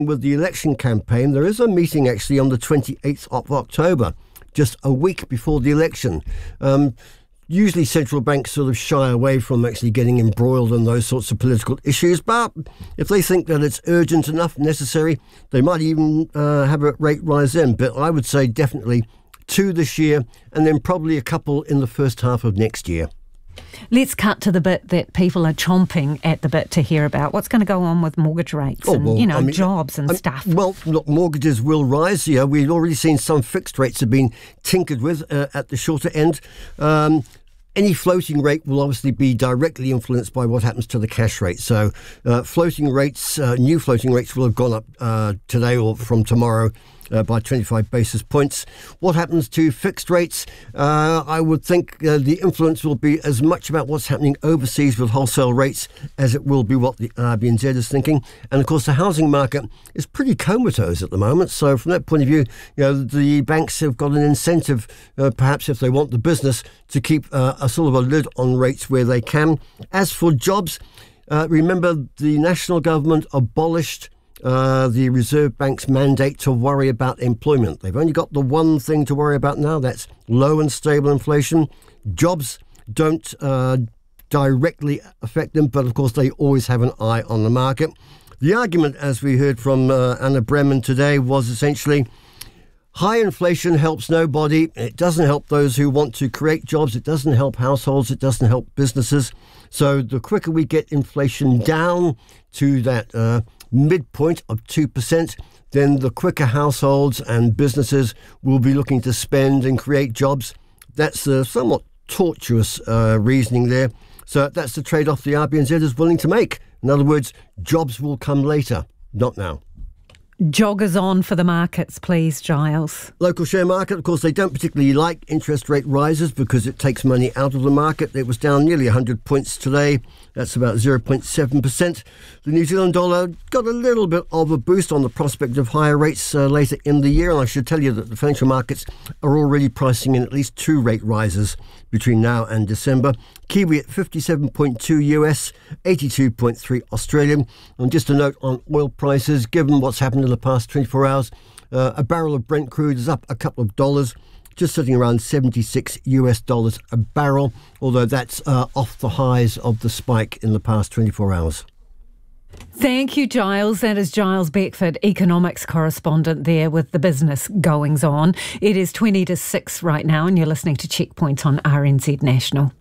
with the election campaign, there is a meeting actually on the 28th of October, just a week before the election. Usually central banks sort of shy away from actually getting embroiled in those sorts of political issues, but if they think that it's urgent enough, necessary, they might even have a rate rise then. But I would say definitely 2 this year, and then probably a couple in the first half of next year. Let's cut to the bit that people are chomping at the bit to hear about. What's going to go on with mortgage rates and jobs and stuff? Well, look, mortgages will rise. Yeah, we've already seen some fixed rates have been tinkered with at the shorter end. Any floating rate will obviously be directly influenced by what happens to the cash rate. So floating rates, new floating rates will have gone up today or from tomorrow by 25 basis points. What happens to fixed rates? I would think the influence will be as much about what's happening overseas with wholesale rates as it will be what the RBNZ is thinking. And of course, the housing market is pretty comatose at the moment. So from that point of view, the banks have got an incentive, perhaps if they want the business, to keep a sort of a lid on rates where they can. As for jobs, remember the national government abolished the Reserve Bank's mandate to worry about employment. They've only got the one thing to worry about now, that's low and stable inflation. Jobs don't directly affect them, but of course they always have an eye on the market. The argument, as we heard from Anna Bremen today, was essentially high inflation helps nobody. It doesn't help those who want to create jobs. It doesn't help households. It doesn't help businesses. So the quicker we get inflation down to that midpoint of 2%, then the quicker households and businesses will be looking to spend and create jobs. That's a somewhat tortuous reasoning there. So that's the trade-off the RBNZ is willing to make. In other words, jobs will come later, not now. Joggers on for the markets, please, Giles. Local share market, of course, they don't particularly like interest rate rises because it takes money out of the market. It was down nearly 100 points today. That's about 0.7%. The New Zealand dollar got a little bit of a boost on the prospect of higher rates later in the year. And I should tell you that the financial markets are already pricing in at least 2 rate rises between now and December. Kiwi at 57.2 US, 82.3 Australian. And just a note on oil prices, given what's happened in the past 24 hours, a barrel of Brent crude is up a couple of dollars, just sitting around 76 US dollars a barrel, although that's off the highs of the spike in the past 24 hours. Thank you, Giles. That is Giles Beckford, economics correspondent there with the business goings on. It is 20 to 6 right now and you're listening to Checkpoint on RNZ National.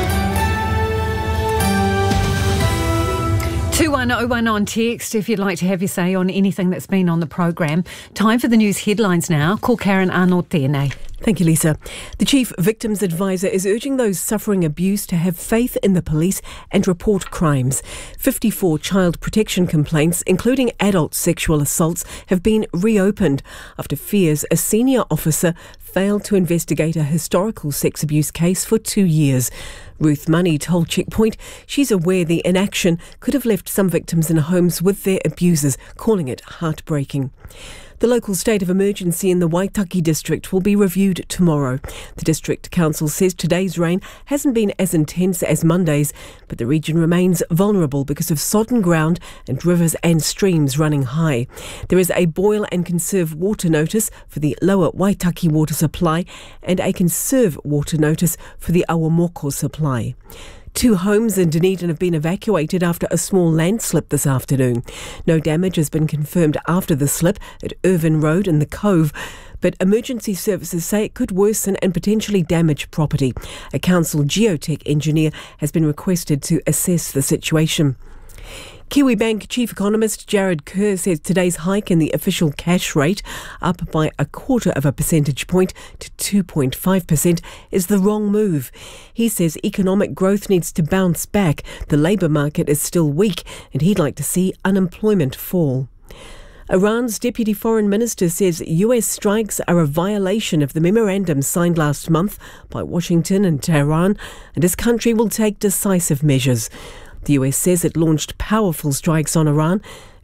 2101 on text if you'd like to have your say on anything that's been on the programme. Time for the news headlines now. Ko Karen Arnold tēnei. Thank you, Lisa. The Chief Victims Advisor is urging those suffering abuse to have faith in the police and report crimes. 54 child protection complaints, including adult sexual assaults, have been reopened after fears a senior officer failed to investigate a historical sex abuse case for 2 years. Ruth Money told Checkpoint she's aware the inaction could have left some victims in homes with their abusers, calling it heartbreaking. The local state of emergency in the Waitaki district will be reviewed tomorrow. The district council says today's rain hasn't been as intense as Monday's, but the region remains vulnerable because of sodden ground and rivers and streams running high. There is a boil and conserve water notice for the lower Waitaki water supply and a conserve water notice for the Awamoko supply. 2 homes in Dunedin have been evacuated after a small landslip this afternoon. No damage has been confirmed after the slip at Irvine Road in the Cove, but emergency services say it could worsen and potentially damage property. A council geotech engineer has been requested to assess the situation. Kiwibank Chief Economist Jared Kerr says today's hike in the official cash rate, up by 0.25 percentage point to 2.5%, is the wrong move. He says economic growth needs to bounce back. The labour market is still weak and he'd like to see unemployment fall. Iran's Deputy Foreign Minister says US strikes are a violation of the memorandum signed last month by Washington and Tehran, and his country will take decisive measures. The US says it launched powerful strikes on Iran.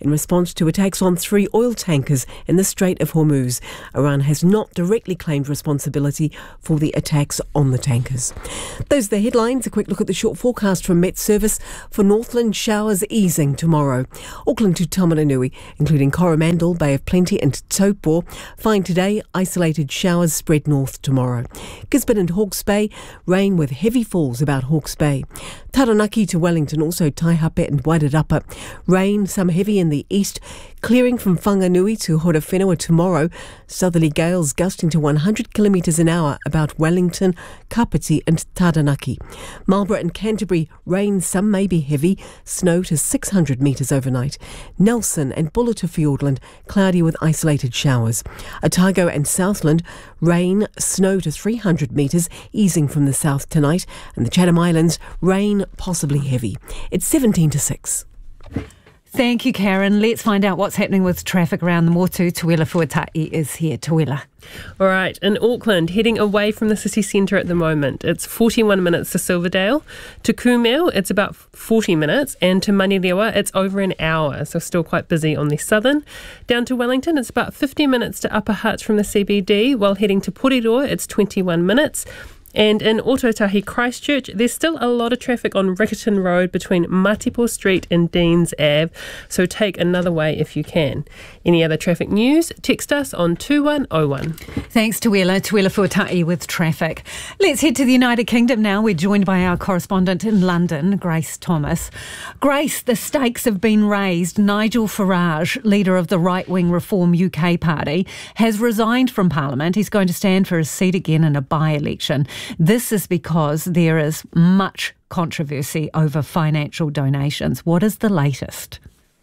in response to attacks on 3 oil tankers in the Strait of Hormuz. Iran has not directly claimed responsibility for the attacks on the tankers. Those are the headlines. A quick look at the short forecast from Met Service. For Northland, showers easing tomorrow. Auckland to Taumarunui, including Coromandel, Bay of Plenty and Taupo. Fine today, isolated showers spread north tomorrow. Gisborne and Hawke's Bay, rain with heavy falls about Hawke's Bay. Taranaki to Wellington, also Taihape and Wairarapa. Rain, some heavy in the east. Clearing from Whanganui to Horowhenua tomorrow. Southerly gales gusting to 100 kilometres an hour about Wellington, Kapiti and Taranaki. Marlborough and Canterbury, rain, some may be heavy. Snow to 600 metres overnight. Nelson and Buller to Fiordland, cloudy with isolated showers. Otago and Southland, rain, snow to 300 metres, easing from the south tonight. And the Chatham Islands, rain, possibly heavy. It's 17 to 6. Thank you, Karen. Let's find out what's happening with traffic around the Motu. Tuela Fuatai is here. Tuela. All right, in Auckland, heading away from the city centre at the moment. It's 41 minutes to Silverdale. To Kumeu, it's about 40 minutes. And to Manilewa, it's over an hour, so still quite busy on the southern. Down to Wellington, it's about 50 minutes to Upper Hutt from the CBD. While heading to Porirua, it's 21 minutes. And in Ōtautahi Christchurch, there's still a lot of traffic on Riccarton Road between Matipo Street and Deans Ave, so take another way if you can. Any other traffic news? Text us on 2101. Thanks, Tuela. Tuela Fuatai with traffic. Let's head to the United Kingdom now. We're joined by our correspondent in London, Grace Thomas. Grace, the stakes have been raised. Nigel Farage, leader of the right-wing Reform UK party, has resigned from Parliament. He's going to stand for his seat again in a by-election. This is because there is much controversy over financial donations. What is the latest?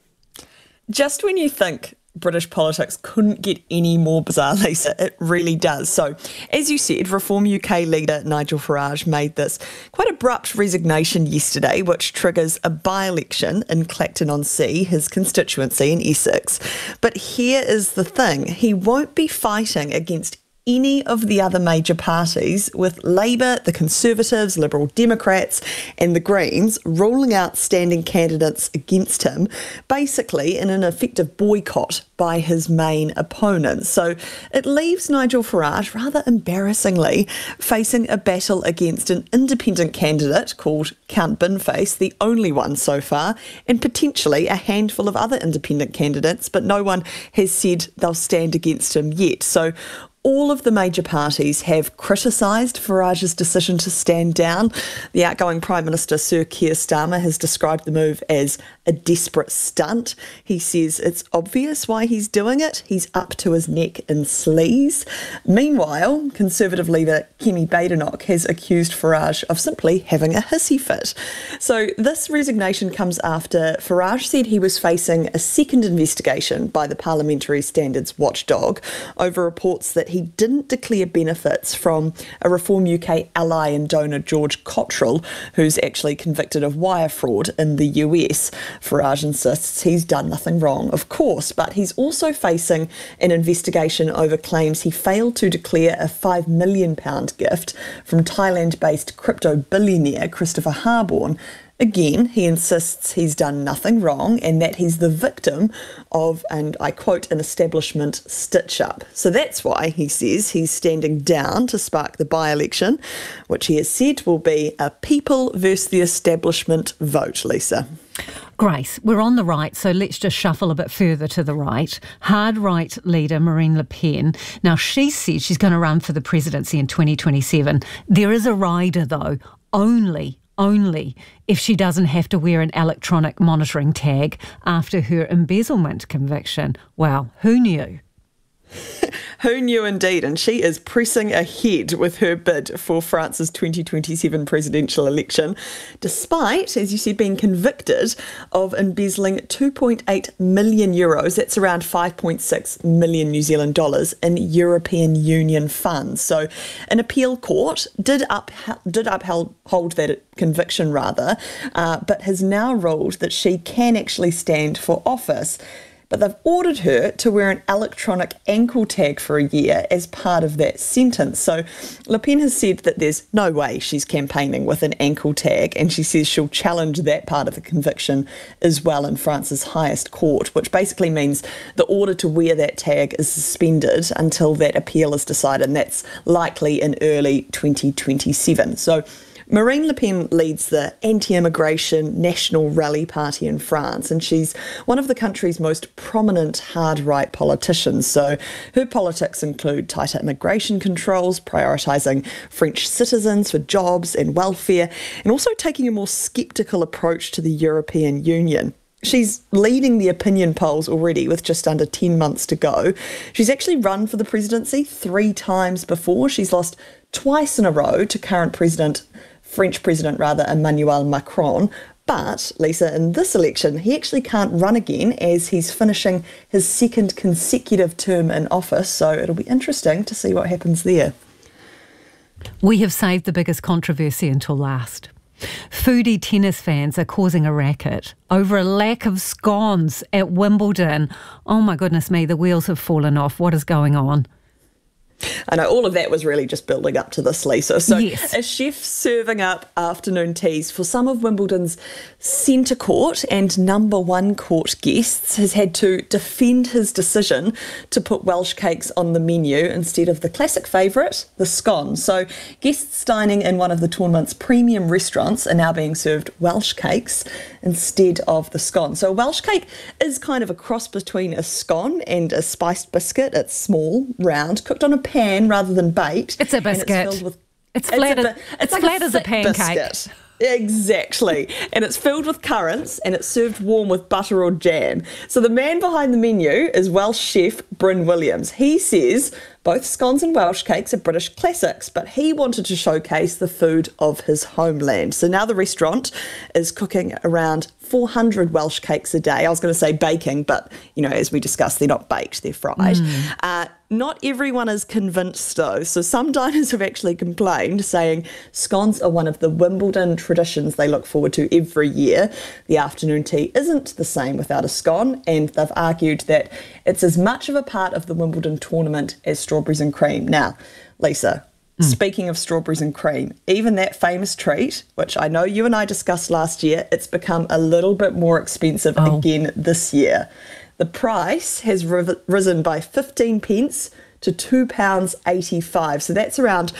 Just when you think British politics couldn't get any more bizarre, Lisa, it really does. So, as you said, Reform UK leader Nigel Farage made this quite abrupt resignation yesterday, which triggers a by-election in Clacton-on-Sea, his constituency in Essex. But here is the thing, he won't be fighting against any of the other major parties, with Labour, the Conservatives, Liberal Democrats and the Greens ruling out standing candidates against him, basically in an effective boycott by his main opponents. So it leaves Nigel Farage, rather embarrassingly, facing a battle against an independent candidate called Count Binface, the only one so far, and potentially a handful of other independent candidates, but no one has said they'll stand against him yet. So all of the major parties have criticised Farage's decision to stand down. The outgoing Prime Minister, Sir Keir Starmer, has described the move as a desperate stunt. He says it's obvious why he's doing it. He's up to his neck in sleaze. Meanwhile, Conservative leader Kemi Badenoch has accused Farage of simply having a hissy fit. So this resignation comes after Farage said he was facing a second investigation by the Parliamentary Standards Watchdog over reports that he didn't declare benefits from a Reform UK ally and donor, George Cottrell, who's actually convicted of wire fraud in the US. Farage insists he's done nothing wrong, of course, but he's also facing an investigation over claims he failed to declare a £5 million gift from Thailand-based crypto billionaire Christopher Harborne. Again, he insists he's done nothing wrong and that he's the victim of, and I quote, an establishment stitch-up. So that's why, he says, he's standing down to spark the by-election, which he has said will be a people versus the establishment vote, Lisa. Grace, we're on the right, so let's just shuffle a bit further to the right. Hard right leader Marine Le Pen. Now, she said she's going to run for the presidency in 2027. There is a rider, though, only if she doesn't have to wear an electronic monitoring tag after her embezzlement conviction. Wow, who knew? Who knew indeed? And she is pressing ahead with her bid for France's 2027 presidential election, despite, as you said, being convicted of embezzling €2.8 million, that's around 5.6 million New Zealand dollars, in European Union funds. So an appeal court did uphold that conviction, but has now ruled that she can actually stand for office. but they've ordered her to wear an electronic ankle tag for a year as part of that sentence. So Le Pen has said that there's no way she's campaigning with an ankle tag, and she says she'll challenge that part of the conviction as well in France's highest court, which basically means the order to wear that tag is suspended until that appeal is decided, and that's likely in early 2027. So Marine Le Pen leads the anti-immigration National Rally Party in France, and she's one of the country's most prominent hard-right politicians. So her politics include tighter immigration controls, prioritising French citizens for jobs and welfare, and also taking a more sceptical approach to the European Union. She's leading the opinion polls already with just under 10 months to go. She's actually run for the presidency 3 times before. She's lost twice in a row to French President Emmanuel Macron. But, Lisa, in this election, he actually can't run again as he's finishing his 2nd consecutive term in office. So it'll be interesting to see what happens there. We have saved the biggest controversy until last. Foodie tennis fans are causing a racket over a lack of scones at Wimbledon. Oh my goodness me, the wheels have fallen off. What is going on? I know all of that was really just building up to this, Lisa. So yes. A chef serving up afternoon teas for some of Wimbledon's centre court and number 1 court guests has had to defend his decision to put Welsh cakes on the menu instead of the classic favourite, the scone. So guests dining in one of the tournament's premium restaurants are now being served Welsh cakes instead of the scone. So a Welsh cake is kind of a cross between a scone and a spiced biscuit. It's small, round, cooked on a pan rather than baked. It's a biscuit. It's flat as a pancake. Biscuit. Exactly. And it's filled with currants and it's served warm with butter or jam. So the man behind the menu is Welsh chef Bryn Williams. He says both scones and Welsh cakes are British classics, but he wanted to showcase the food of his homeland. So now the restaurant is cooking around 400 Welsh cakes a day. I was going to say baking, but, as we discussed, they're not baked, they're fried. Not everyone is convinced, though. So some diners have actually complained, saying scones are one of the Wimbledon traditions they look forward to every year. The afternoon tea isn't the same without a scone, and they've argued that it's as much of a part of the Wimbledon tournament as strawberries and cream. Now, Lisa, speaking of strawberries and cream, even that famous treat, which I know you and I discussed last year, it's become a little bit more expensive again this year. The price has risen by 15 pence to £2.85. So that's around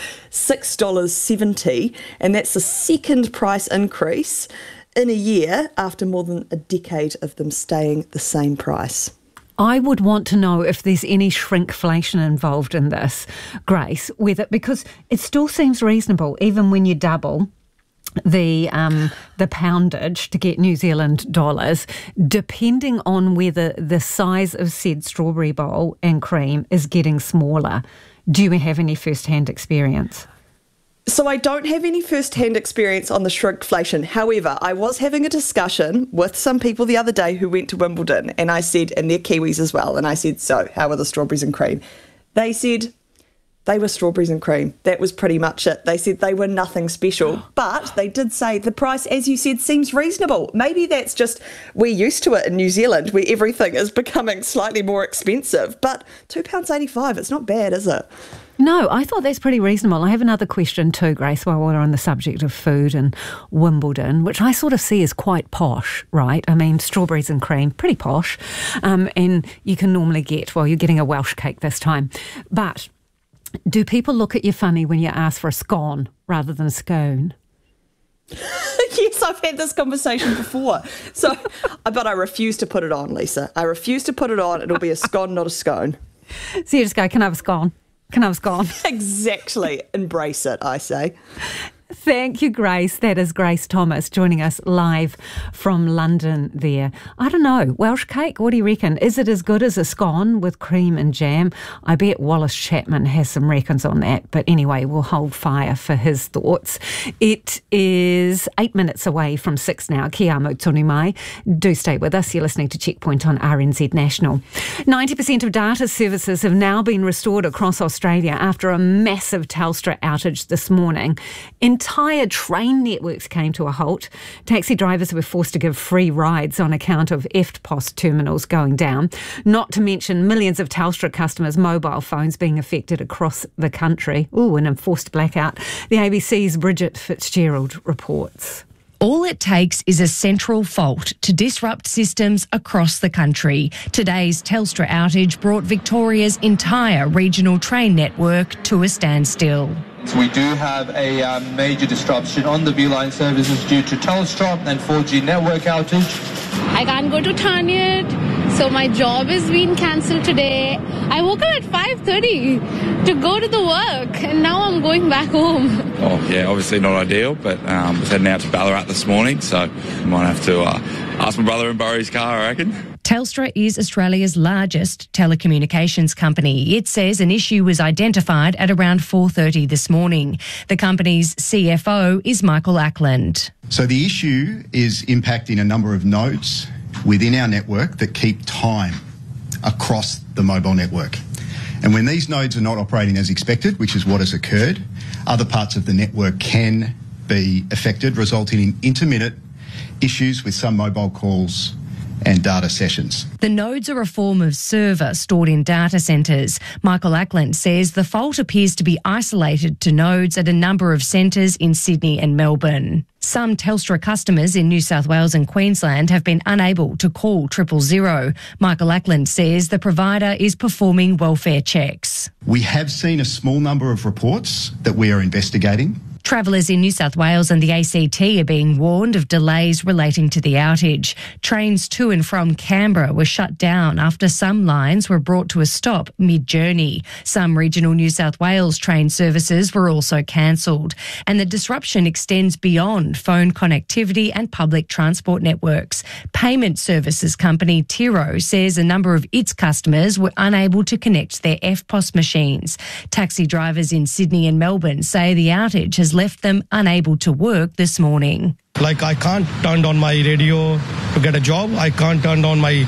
$6.70. And that's the 2nd price increase in a year after more than a decade of them staying the same price. I would want to know if there's any shrinkflation involved in this, Grace, because it still seems reasonable, even when you double the poundage to get New Zealand dollars, depending on whether the size of said strawberry bowl and cream is getting smaller. Do you have any first-hand experience? So I don't have any first-hand experience on the shrinkflation. However, I was having a discussion with some people the other day who went to Wimbledon, and I said, and they're Kiwis as well, and I said, so how are the strawberries and cream? They said they were strawberries and cream. That was pretty much it. They said they were nothing special, but they did say the price, as you said, seems reasonable. Maybe that's just we're used to it in New Zealand where everything is becoming slightly more expensive, but £2.85, it's not bad, is it? No, I thought that's pretty reasonable. I have another question too, Grace, while we're on the subject of food and Wimbledon, which I sort of see as quite posh, right? I mean, strawberries and cream, pretty posh. And you can normally get, well, you're getting a Welsh cake this time. But do people look at you funny when you ask for a scone rather than a scone? Yes, I've had this conversation before. But I refuse to put it on, Lisa. I refuse to put it on. It'll be a scone, not a scone. So you just go, can I have a scone? Can I have a scone? Exactly. Embrace it, I say. Thank you, Grace. That is Grace Thomas joining us live from London there. I don't know, Welsh cake, what do you reckon? Is it as good as a scone with cream and jam? I bet Wallace Chapman has some reckons on that. But anyway, we'll hold fire for his thoughts. It is 8 minutes away from 6 now. Kia amo tonu mai. Do stay with us. You're listening to Checkpoint on RNZ National. 90% of data services have now been restored across Australia after a massive Telstra outage this morning. Entire entire train networks came to a halt. Taxi drivers were forced to give free rides on account of EFTPOS terminals going down, not to mention millions of Telstra customers' mobile phones being affected across the country. Ooh, an enforced blackout. The ABC's Bridget Fitzgerald reports. All it takes is a central fault to disrupt systems across the country. Today's Telstra outage brought Victoria's entire regional train network to a standstill. We do have a major disruption on the V-Line services due to Telstra and 4G network outage. I can't go to Tarniat, so my job is being cancelled today. I woke up at 5:30 to go to the work, and now I'm going back home. Oh, yeah, obviously not ideal, but I was heading out to Ballarat this morning, so I might have to ask my brother and borrow his car, I reckon. Telstra is Australia's largest telecommunications company. It says an issue was identified at around 4:30 this morning. The company's CFO is Michael Ackland. So the issue is impacting a number of nodes within our network that keep time across the mobile network. And when these nodes are not operating as expected, which is what has occurred, other parts of the network can be affected, resulting in intermittent issues with some mobile calls and data sessions. The nodes are a form of server stored in data centres. Michael Ackland says the fault appears to be isolated to nodes at a number of centres in Sydney and Melbourne. Some Telstra customers in New South Wales and Queensland have been unable to call 000. Michael Ackland says the provider is performing welfare checks. We have seen a small number of reports that we are investigating. Travellers in New South Wales and the ACT are being warned of delays relating to the outage. Trains to and from Canberra were shut down after some lines were brought to a stop mid-journey. Some regional New South Wales train services were also cancelled. And the disruption extends beyond phone connectivity and public transport networks. Payment services company Tiro says a number of its customers were unable to connect their EFTPOS machines. Taxi drivers in Sydney and Melbourne say the outage has left them unable to work this morning. Like, I can't turn on my radio to get a job. I can't turn on my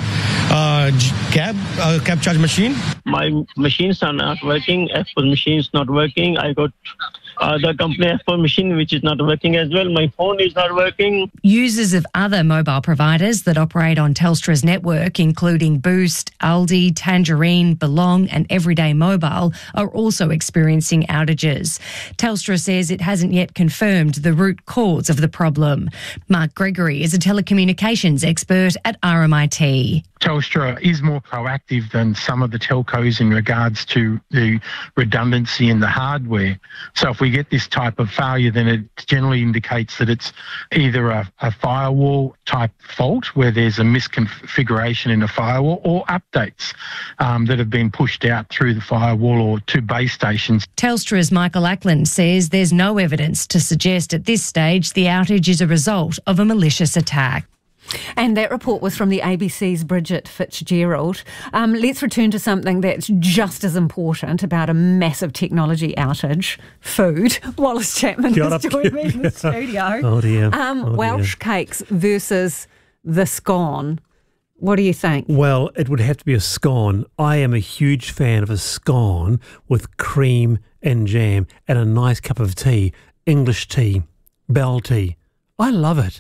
cab charge machine. My machines are not working. EFTPOS machine's not working. I got the company EFTPOS machine, which is not working as well. My phone is not working. Users of other mobile providers that operate on Telstra's network, including Boost, Aldi, Tangerine, Belong and Everyday Mobile, are also experiencing outages. Telstra says it hasn't yet confirmed the root cause of the problem. Mark Gregory is a telecommunications expert at RMIT. Telstra is more proactive than some of the telcos in regards to the redundancy in the hardware. So if we get this type of failure, then it generally indicates that it's either a firewall type fault where there's a misconfiguration in the firewall, or updates that have been pushed out through the firewall or to base stations. Telstra's Michael Ackland says there's no evidence to suggest at this stage the outage is a result of a malicious attack. And that report was from the ABC's Bridget Fitzgerald. Let's return to something that's just as important about a massive technology outage: food. Wallace Chapman has joined me in the studio. Oh dear. Welsh cakes versus the scone. What do you think? Well, it would have to be a scone. I am a huge fan of a scone with cream and jam and a nice cup of tea, English tea, Bell tea. I love it.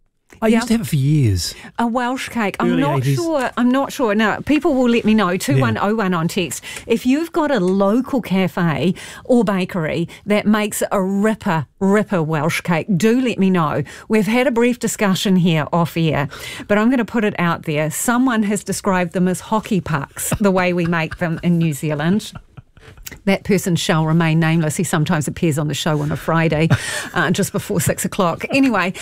I used to have it for years. A Welsh cake. I'm Early not 80s. I'm not sure. Now, people will let me know, 2101 on text. If you've got a local cafe or bakery that makes a ripper Welsh cake, do let me know. We've had a brief discussion here off air, but I'm going to put it out there. Someone has described them as hockey pucks, the way we make them in New Zealand. That person shall remain nameless. He sometimes appears on the show on a Friday, just before 6 o'clock. Anyway,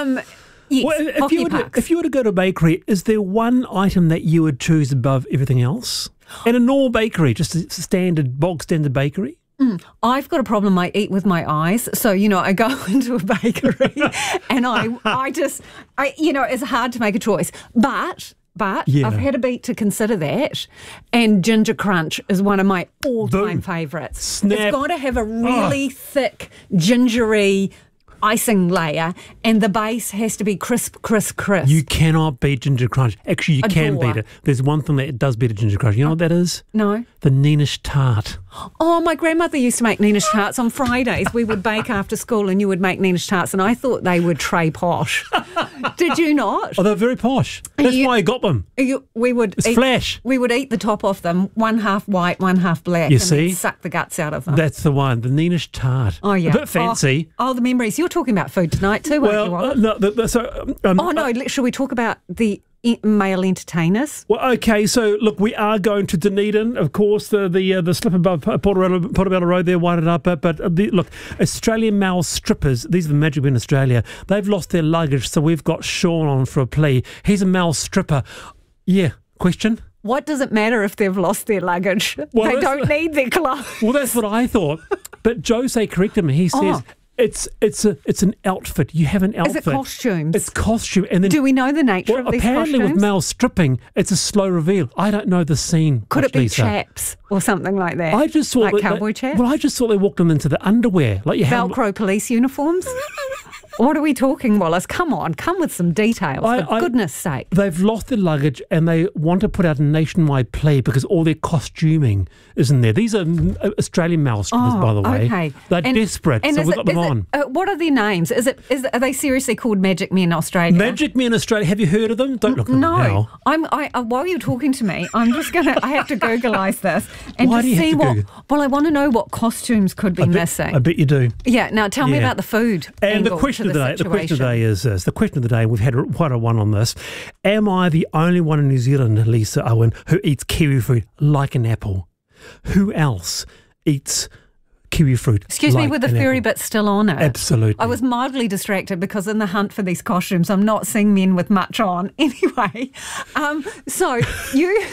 yes, well, if you were to go to a bakery, is there one item that you would choose above everything else? In a normal bakery, just a bog standard bakery? I've got a problem. I eat with my eyes. So, I go into a bakery and it's hard to make a choice. But I've had a beat to consider that, and Ginger Crunch is one of my all-time favourites. Snap. It's got to have a really thick, gingery icing layer, and the base has to be crisp. You cannot beat Ginger Crunch. Actually, you can beat it. There's one thing that does beat a Ginger Crunch. You know what that is? No. The Nenish tart. Oh, my grandmother used to make Nenish tarts on Fridays. We would bake after school and you would make Nenish tarts, and I thought they were tray posh. Did you not? Oh, they're very posh. That's why I got them. It's flash. We would eat the top off them, one half white, one half black, you and see? then suck the guts out of them. That's the one, the Nenish tart. Oh, yeah. A bit fancy. Oh, the memories. You're talking about food tonight too, weren't you, Olive? Should we talk about the male entertainers? Well, okay, so look, we are going to Dunedin, of course, the slip above Portobello Road there, widened up, but look, Australian male strippers, these are the Magic Men in Australia, they've lost their luggage, so we've got Sean on for a plea. He's a male stripper. Yeah, question? What does it matter if they've lost their luggage? Well, they don't need their clothes. Well, that's what I thought. But Jose corrected me. He says it's an outfit. You have an outfit. Is it costumes? It's costume. And then, do we know the nature of these apparently costumes? with male stripping, it's a slow reveal. I don't know the scene. Could it be Lisa. chaps or something like that? I just thought cowboy chaps? Well, I just thought they walked them into the underwear. Like you have Velcro police uniforms? What are we talking, Wallace? Come on, come with some details, for goodness sake. They've lost their luggage and they want to put out a nationwide plea because all their costuming is in there. These are Australian male strippers, by the way. Okay. They're desperate, so we've got them on. What are their names? Are they seriously called Magic Men Australia? Magic Men Australia. Have you heard of them? Don't look at them now. While you're talking to me, I'm just going to, I have to Googlise this and Why do you see have to Google? Well, I want to know what costumes could be missing. I bet you do. Yeah, now tell me about the food. And the question of the day is this. The question of the day, we've had quite a one on this. Am I the only one in New Zealand, Lisa Owen, who eats kiwi fruit like an apple? Who else eats kiwi fruit? Excuse me, with the fairy bit still on it. Absolutely. I was mildly distracted because in the hunt for these costumes, I'm not seeing men with much on. Anyway, so you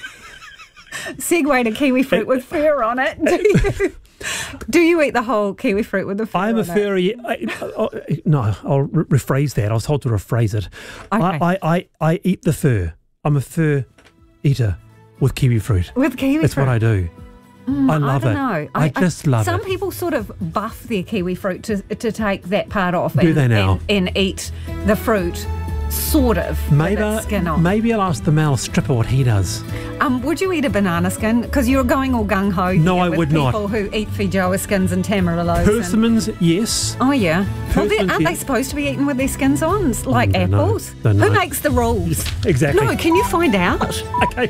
segue to kiwi fruit with fur on it. Do you eat the whole kiwi fruit with the fur I'm on a furry. No, I'll rephrase that. I was told to rephrase it. Okay. I eat the fur. I'm a fur eater with kiwi fruit. With kiwi That's fruit? what I do. I love it. I don't know. I just love it. Some people sort of buff their kiwi fruit to take that part off. Do they now? And eat the fruit, sort of, with its skin off. Maybe I'll ask the male stripper what he does. Would you eat a banana skin? Because you're going all gung-ho No, here I with would not. people who eat feijoa skins and tamarillos. Persimmons, yes. Oh, yeah. Well, aren't they yes. supposed to be eaten with their skins on? Like Don't know. apples? Don't know. Who makes the rules? Exactly. No, can you find out? Okay.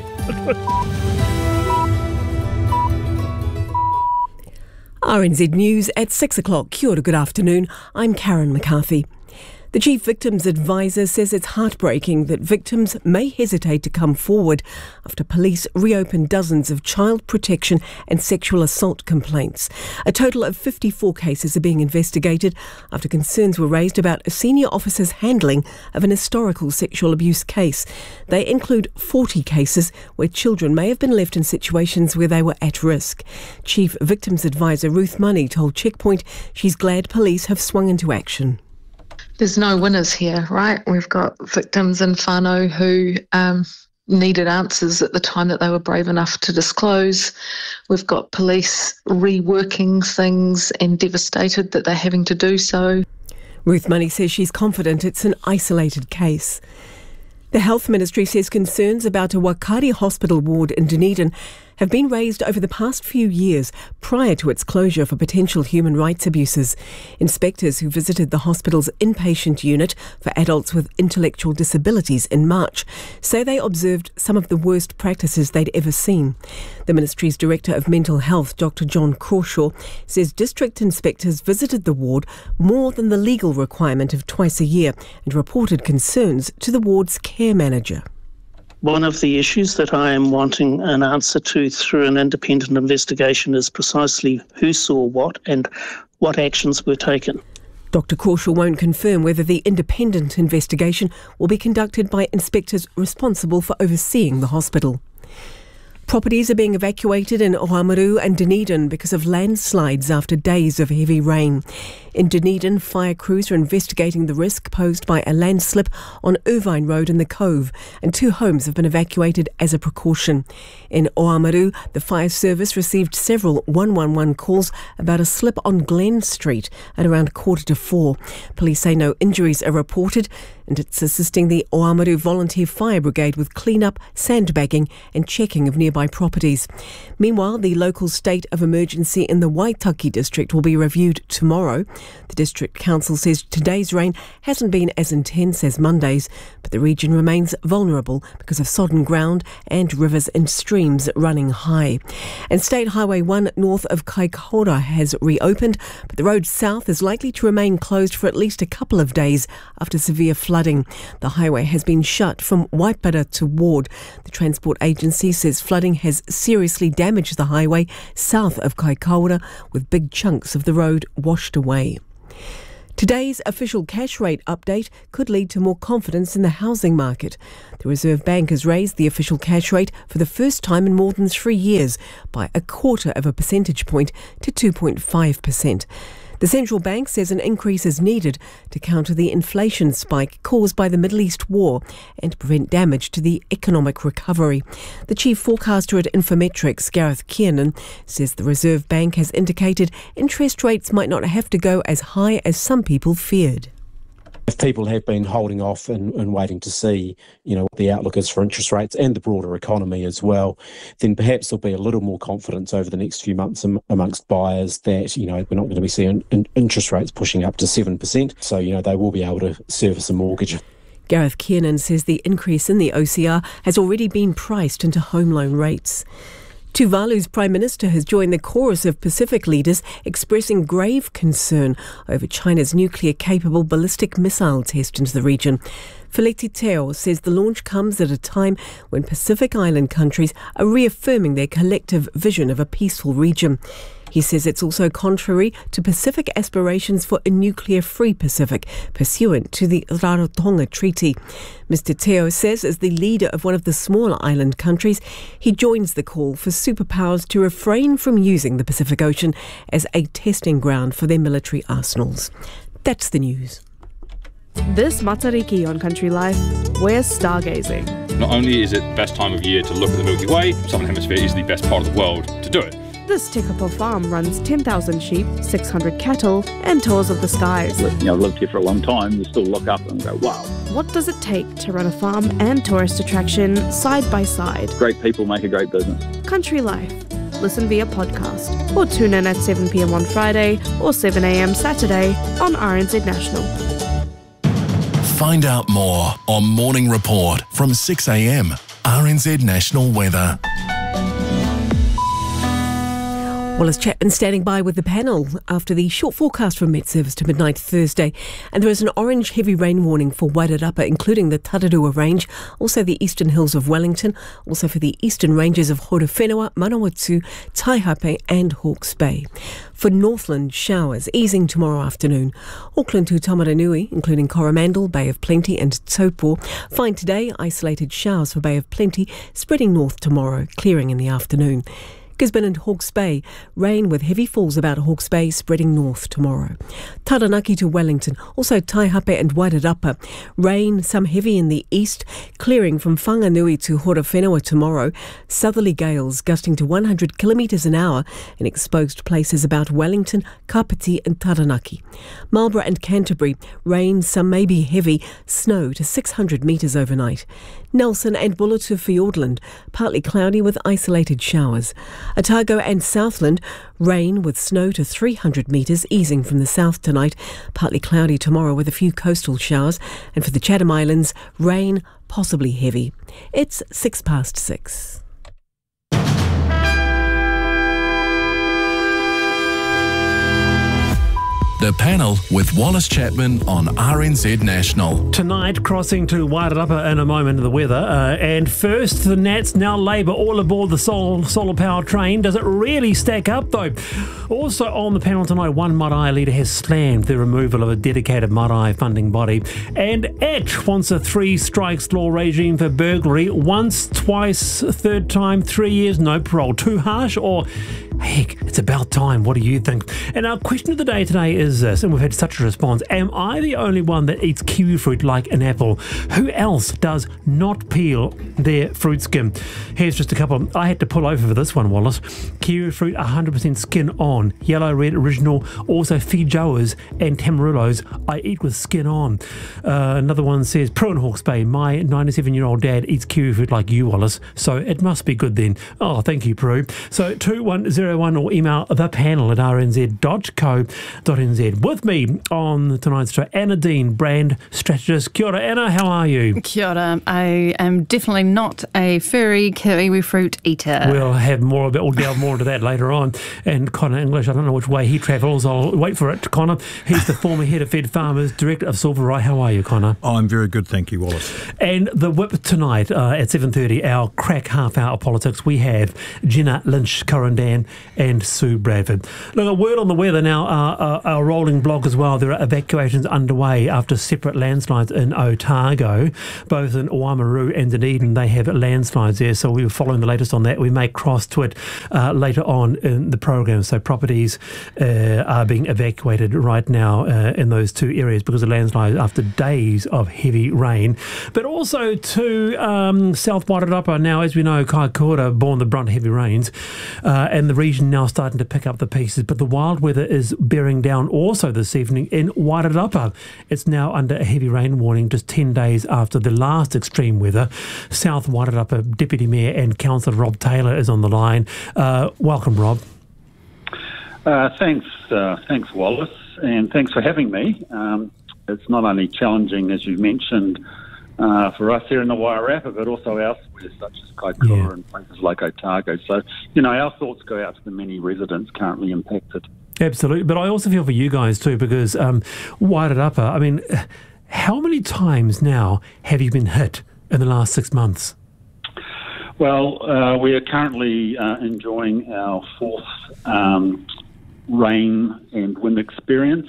RNZ News at 6 o'clock. Kia ora, good afternoon. I'm Karen McCarthy. The Chief Victims Advisor says it's heartbreaking that victims may hesitate to come forward after police reopened dozens of child protection and sexual assault complaints. A total of 54 cases are being investigated after concerns were raised about a senior officer's handling of an historical sexual abuse case. They include 40 cases where children may have been left in situations where they were at risk. Chief Victims Advisor Ruth Money told Checkpoint she's glad police have swung into action. There's no winners here, right? We've got victims in whānau who needed answers at the time that they were brave enough to disclose. We've got police reworking things and devastated that they're having to do so. Ruth Money says she's confident it's an isolated case. The Health Ministry says concerns about a Wakaari hospital ward in Dunedin have been raised over the past few years prior to its closure for potential human rights abuses. Inspectors who visited the hospital's inpatient unit for adults with intellectual disabilities in March say they observed some of the worst practices they'd ever seen. The Ministry's Director of Mental Health, Dr. John Crawshaw, says district inspectors visited the ward more than the legal requirement of twice a year and reported concerns to the ward's care manager. One of the issues that I am wanting an answer to through an independent investigation is precisely who saw what and what actions were taken. Dr. Crawshaw won't confirm whether the independent investigation will be conducted by inspectors responsible for overseeing the hospital. Properties are being evacuated in Oamaru and Dunedin because of landslides after days of heavy rain. In Dunedin, fire crews are investigating the risk posed by a landslip on Irvine Road in the Cove, and 2 homes have been evacuated as a precaution. In Oamaru, the fire service received several 111 calls about a slip on Glen Street at around 3:45. Police say no injuries are reported, and it's assisting the Oamaru Volunteer Fire Brigade with clean-up, sandbagging and checking of nearby properties. Meanwhile, the local state of emergency in the Waitaki district will be reviewed tomorrow. The district council says today's rain hasn't been as intense as Monday's, but the region remains vulnerable because of sodden ground and rivers and streams running high. And State Highway 1 north of Kaikoura has reopened, but the road south is likely to remain closed for at least a couple of days after severe flooding. The highway has been shut from Waipara to Ward. The Transport Agency says flooding has seriously damaged the highway south of Kaikoura, with big chunks of the road washed away. Today's official cash rate update could lead to more confidence in the housing market. The Reserve Bank has raised the official cash rate for the first time in more than 3 years by 1/4 of a percentage point to 2.5%. The central bank says an increase is needed to counter the inflation spike caused by the Middle East war and prevent damage to the economic recovery. The chief forecaster at Infometrics, Gareth Kiernan, says the Reserve Bank has indicated interest rates might not have to go as high as some people feared. If people have been holding off and waiting to see, what the outlook is for interest rates and the broader economy as well, then perhaps there'll be a little more confidence over the next few months amongst buyers that, we're not going to be seeing interest rates pushing up to 7%. So, they will be able to service a mortgage. Gareth Kiernan says the increase in the OCR has already been priced into home loan rates. Tuvalu's Prime Minister has joined the chorus of Pacific leaders expressing grave concern over China's nuclear-capable ballistic missile test into the region. Feleti Teo says the launch comes at a time when Pacific Island countries are reaffirming their collective vision of a peaceful region. He says it's also contrary to Pacific aspirations for a nuclear-free Pacific, pursuant to the Rarotonga Treaty. Mr. Teo says as the leader of one of the smaller island countries, he joins the call for superpowers to refrain from using the Pacific Ocean as a testing ground for their military arsenals. That's the news. This Matariki on Country Life, we're stargazing. Not only is it the best time of year to look at the Milky Way, Southern Hemisphere is the best part of the world to do it. This Tekapo farm runs 10,000 sheep, 600 cattle, and tours of the skies. I've lived here for a long time. You still look up and go, wow. What does it take to run a farm and tourist attraction side by side? Great people make a great business. Country Life. Listen via podcast or tune in at 7 p.m. on Friday or 7 a.m. Saturday on RNZ National. Find out more on Morning Report from 6 a.m. RNZ National Weather. Wallace Chapman standing by with the panel after the short forecast from Met Service to midnight Thursday. And there is an orange heavy rain warning for Wairarapa, including the Tararua Range, also the eastern hills of Wellington, also for the eastern ranges of Horowhenua, Manawatu, Taihape and Hawke's Bay. For Northland, showers easing tomorrow afternoon. Auckland to Tamaranui, including Coromandel, Bay of Plenty and Taupo. Fine today, isolated showers for Bay of Plenty, spreading north tomorrow, clearing in the afternoon. Gisborne and Hawke's Bay, rain with heavy falls about Hawke's Bay, spreading north tomorrow. Taranaki to Wellington, also Taihape and Wairarapa. Rain, some heavy in the east, clearing from Whanganui to Horowhenua tomorrow. Southerly gales gusting to 100 kilometres an hour in exposed places about Wellington, Kapiti and Taranaki. Marlborough and Canterbury, rain, some may be heavy, snow to 600 metres overnight. Nelson and Buller to Fiordland, partly cloudy with isolated showers. Otago and Southland, rain with snow to 300 metres, easing from the south tonight. Partly cloudy tomorrow with a few coastal showers. And for the Chatham Islands, rain, possibly heavy. It's 6:06. The Panel with Wallace Chapman on RNZ National. Tonight, crossing to Wairarapa in a moment of the weather. And first, the Nats, now Labour, all aboard the solar power train. Does it really stack up, though? Also on the panel tonight, one Marae leader has slammed the removal of a dedicated Marae funding body. And ACT wants a 3 strikes law regime for burglary. Once, twice, third time, 3 years, no parole. Too harsh, or heck, it's about time? What do you think? And our question of the day today is this, and we've had such a response. Am I the only one that eats kiwi fruit like an apple? Who else does not peel their fruit skin? Here's just a couple. I had to pull over for this one, Wallace. Kiwi fruit, 100% skin on. Yellow, red, original. Also Feijoas and Tamarillos, I eat with skin on. Another one says, Prue in Hawke's Bay, my 97-year-old dad eats kiwi fruit like you, Wallace, so it must be good then. Oh, thank you, Prue. So 2101 or email thepanel@rnz.co.nz. With me on tonight's show, Anna Dean, brand strategist. Kia ora, Anna, how are you? Kia ora. I am definitely not a furry kiwi fruit eater. We'll have more of it. We'll delve more into that later on. And Connor English, I don't know which way he travels. I'll wait for it. Connor, he's the former head of Fed Farmers, director of Silvereye. How are you, Connor? I'm very good, thank you, Wallace. And the whip tonight at 7:30, our crack half hour of politics, we have Jenna Lynch-Corrandan and Sue Bradford. Look, a word on the weather now, our rolling blog as well. There are evacuations underway after separate landslides in Otago, both in Oamaru and Dunedin. They have landslides there, so we were following the latest on that. We may cross to it later on in the program. So properties are being evacuated right now in those two areas because of landslides after days of heavy rain. But also to South Wairarapa now, as we know, Kaikoura borne the brunt of heavy rains, and the region now starting to pick up the pieces. But the wild weather is bearing down also this evening in Wairarapa. It's now under a heavy rain warning just 10 days after the last extreme weather. South Wairarapa Deputy Mayor and Councillor Rob Taylor is on the line. Welcome, Rob. Thanks, Wallace, and thanks for having me. It's not only challenging, as you mentioned, for us here in the Wairarapa, but also elsewhere, such as Kaikoura and places like Otago. So, our thoughts go out to the many residents currently impacted. Absolutely, but I also feel for you guys too, because Wairarapa, I mean, how many times now have you been hit in the last 6 months? Well, we are currently enjoying our fourth rain and wind experience.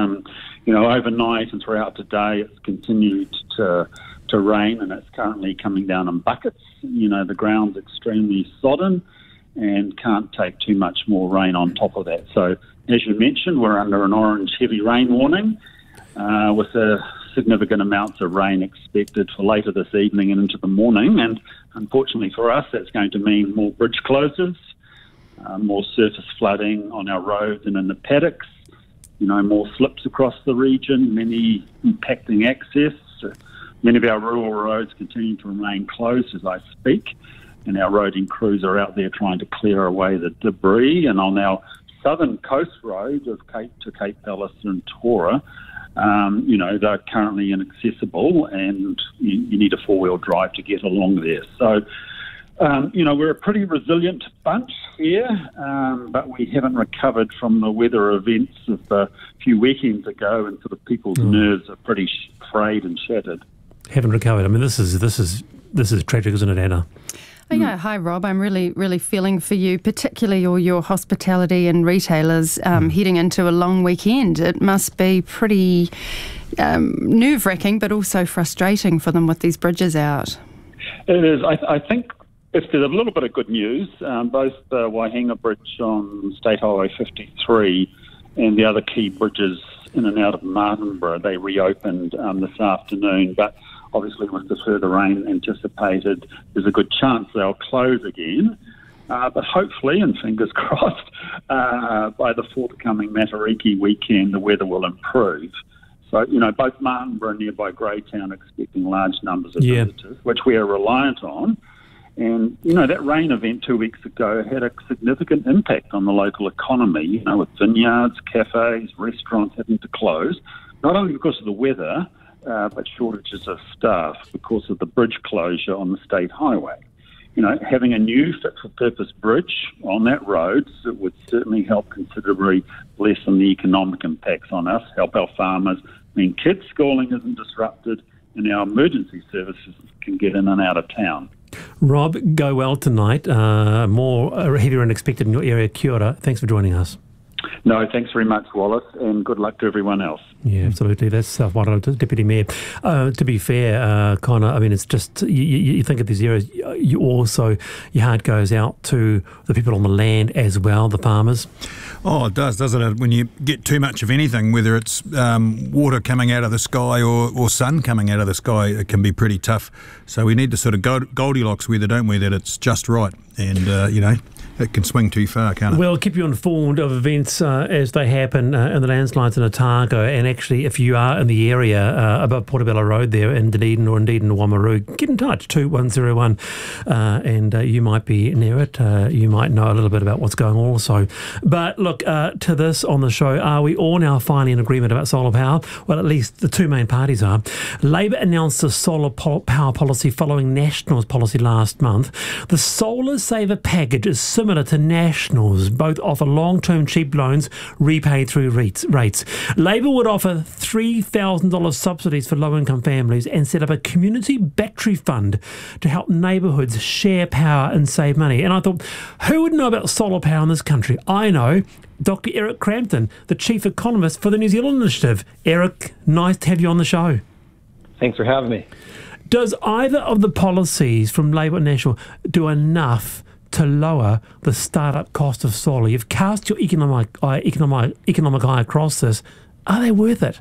Overnight and throughout today, it's continued to rain, and it's currently coming down in buckets. The ground's extremely sodden and can't take too much more rain on top of that. So, as you mentioned, we're under an orange heavy rain warning with significant amounts of rain expected for later this evening and into the morning. And unfortunately for us, that's going to mean more bridge closures, more surface flooding on our roads and in the paddocks, more slips across the region, many impacting access. Many of our rural roads continue to remain closed as I speak, and our roading crews are out there trying to clear away the debris. And on our southern coast road of Cape to Cape Palliser and Tora, they're currently inaccessible, and you need a four-wheel drive to get along there. So, we're a pretty resilient bunch here, but we haven't recovered from the weather events of a few weekends ago, and sort of people's nerves are pretty frayed and shattered. Haven't recovered. I mean, this is tragic, isn't it, Anna? Oh, yeah. Hi, Rob. I'm really, really feeling for you, particularly all your hospitality and retailers heading into a long weekend. It must be pretty nerve-wracking, but also frustrating for them with these bridges out. It is. I think if there's a little bit of good news, both the Waihinga Bridge on State Highway 53 and the other key bridges in and out of Martinborough, they reopened this afternoon, but obviously with the further rain anticipated, there's a good chance they'll close again. But hopefully, and fingers crossed, by the forthcoming Matariki weekend, the weather will improve. So, both Martinborough and nearby Greytown expecting large numbers of visitors, which we are reliant on. And, that rain event 2 weeks ago had a significant impact on the local economy, with vineyards, cafes, restaurants having to close, not only because of the weather, but shortages of staff because of the bridge closure on the state highway. having a new fit-for-purpose bridge on that road would certainly help considerably lessen the economic impacts on us, help our farmers, mean kids' schooling isn't disrupted, and our emergency services can get in and out of town. Rob, go well tonight. More heavier than expected in your area. Kia ora. Thanks for joining us. No, thanks very much, Wallace, and good luck to everyone else. Yeah, absolutely. That's Wairarapa Deputy Mayor. To be fair, Connor, I mean, it's just, you think of these areas, your heart goes out to the people on the land as well, the farmers. Oh, it does, doesn't it? When you get too much of anything, whether it's water coming out of the sky or sun coming out of the sky, it can be pretty tough. So we need to sort of Goldilocks weather, don't we, that it's just right. And, it can swing too far, can't it? We'll keep you informed of events as they happen in the landslides in Otago. And actually, if you are in the area above Portobello Road there in Dunedin or indeed in Waimaru, get in touch, 2101, and you might be near it. You might know a little bit about what's going on also. But look, to this on the show, are we all now finally in agreement about solar power? Well, at least the two main parties are. Labor announced a solar power policy following National's policy last month. The Solar Saver package is similar to National's. Both offer long-term cheap loans repaid through rates. Labor would offer $3,000 subsidies for low-income families and set up a community battery fund to help neighbourhoods share power and save money. And I thought, who would know about solar power in this country? I know. Dr. Eric Crampton, the Chief Economist for the New Zealand Initiative. Eric, nice to have you on the show. Thanks for having me. Does either of the policies from Labor and National do enough to lower the startup cost of solar? You've cast your economic eye across this. Are they worth it?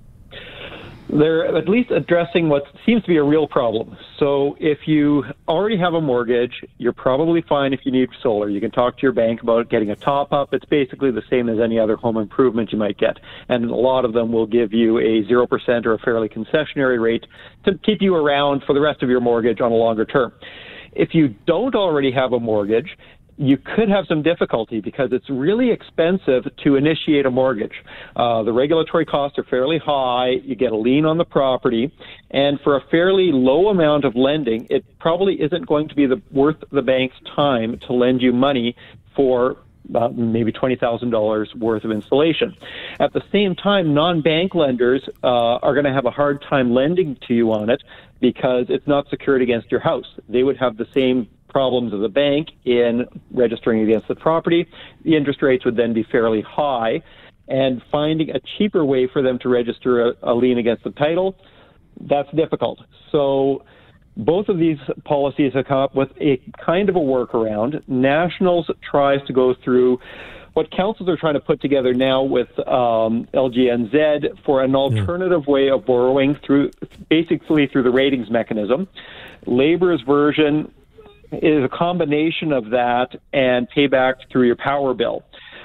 They're at least addressing what seems to be a real problem. So if you already have a mortgage, you're probably fine if you need solar. You can talk to your bank about getting a top-up. It's basically the same as any other home improvement you might get. And a lot of them will give you a 0% or a fairly concessionary rate to keep you around for the rest of your mortgage on a longer term. If you don't already have a mortgage, you could have some difficulty because it's really expensive to initiate a mortgage. The regulatory costs are fairly high. You get a lien on the property. And for a fairly low amount of lending, it probably isn't going to be worth the bank's time to lend you money for maybe $20,000 worth of installation. At the same time, non-bank lenders are going to have a hard time lending to you on it because it's not secured against your house. They would have the same problems as a bank in registering against the property. The interest rates would then be fairly high, and finding a cheaper way for them to register a lien against the title, that's difficult. So both of these policies have come up with a kind of a workaround. Nationals tries to go through what councils are trying to put together now with LGNZ for an alternative way of borrowing basically through the ratings mechanism. Labor's version is a combination of that and payback through your power bill.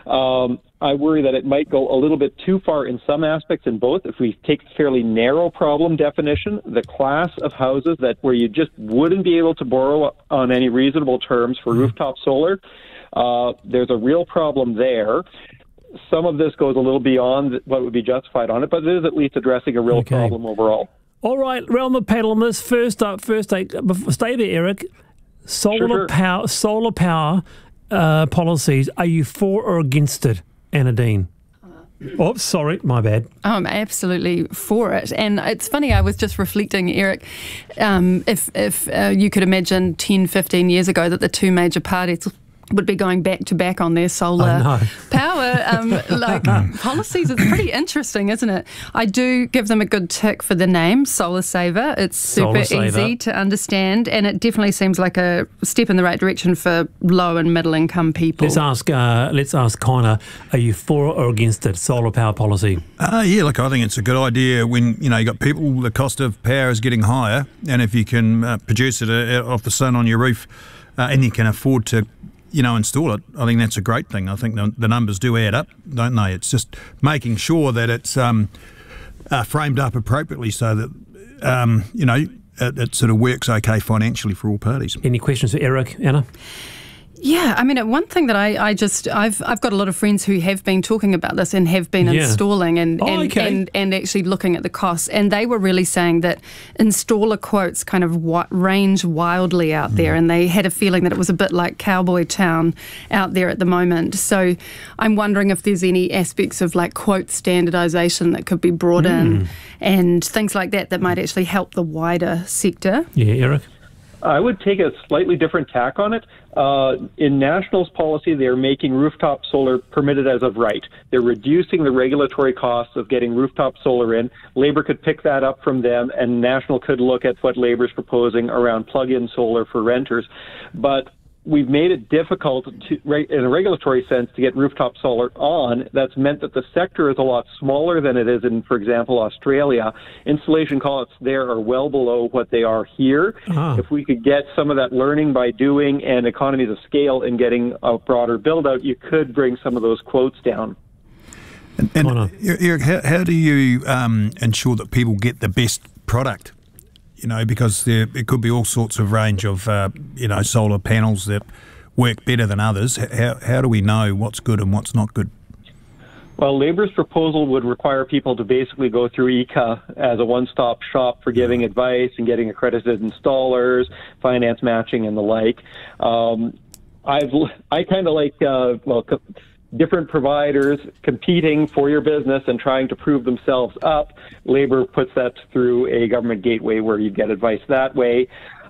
I worry that it might go a little bit too far in some aspects in both. If we take a fairly narrow problem definition, the class of houses where you just wouldn't be able to borrow on any reasonable terms for rooftop solar, there's a real problem there. Some of this goes a little beyond what would be justified on it, but it is at least addressing a real problem overall. All right, round the panel on this. First up, stay there, Eric. Solar power policies, are you for or against it, Anna Dean? Oh, sorry, my bad. I'm absolutely for it. And it's funny, I was just reflecting, Eric, if you could imagine 10, 15 years ago that the two major parties would be going back to back on their solar power policies. It's pretty interesting, isn't it? I do give them a good tick for the name, Solar Saver. It's super easy to understand, and it definitely seems like a step in the right direction for low and middle income people. Let's ask Connor, are you for or against it, solar power policy? Yeah, look, I think it's a good idea when you got people, the cost of power is getting higher, and if you can produce it off the sun on your roof, and you can afford to install it, I think that's a great thing. I think the numbers do add up, don't they? It's just making sure that it's framed up appropriately so that, it sort of works okay financially for all parties. Any questions for Eric, Anna? Yeah, I mean, one thing that I've got a lot of friends who have been talking about this and have been installing and actually looking at the costs, and they were really saying that installer quotes kind of range wildly out there, and they had a feeling that it was a bit like Cowboy Town out there at the moment. So I'm wondering if there's any aspects of like quote standardisation that could be brought in and things like that might actually help the wider sector. Yeah, Eric? I would take a slightly different tack on it. In National's policy, they're making rooftop solar permitted as of right. They're reducing the regulatory costs of getting rooftop solar in. Labour could pick that up from them, and National could look at what Labour's proposing around plug-in solar for renters. But we've made it difficult in a regulatory sense to get rooftop solar on. That's meant that the sector is a lot smaller than it is in, for example, Australia. Installation costs there are well below what they are here. If we could get some of that learning by doing and economies of scale in getting a broader build-out, you could bring some of those quotes down. And Eric, how do you ensure that people get the best product? You know, because it could be all sorts of range of, solar panels that work better than others. How do we know what's good and what's not good? Well, Labour's proposal would require people to basically go through ECA as a one-stop shop for giving advice and getting accredited installers, finance matching, and the like. I kind of like, different providers competing for your business and trying to prove themselves up. Labour puts that through a government gateway where you get advice that way.